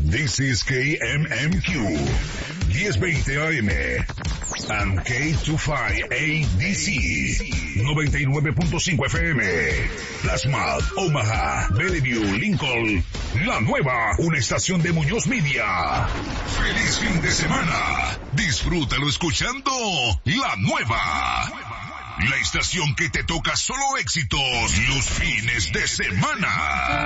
This is KMMQ 1020 AM and K25ADC 99.5 FM. Plasma, Omaha, Bellevue, Lincoln. La Nueva, una estación de Muñoz Media. ¡Feliz fin de semana! Disfrútalo escuchando La Nueva. La estación que te toca solo éxitos los fines de semana.